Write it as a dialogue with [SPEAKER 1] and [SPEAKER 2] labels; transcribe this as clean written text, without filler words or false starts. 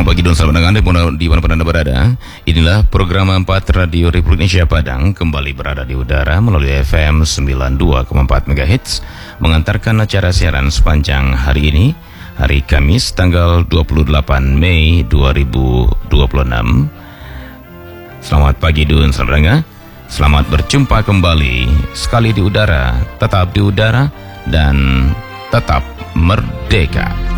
[SPEAKER 1] pagi dan selamat datang Anda di mana Anda berada. Inilah program 4 Radio Republik Indonesia Padang kembali berada di udara melalui FM 92,4 MHz mengantarkan acara siaran sepanjang hari ini, hari Kamis tanggal 28 Mei 2026. Selamat pagi dan saudara. Selamat berjumpa kembali sekali di udara, tetap di udara dan tetap merdeka.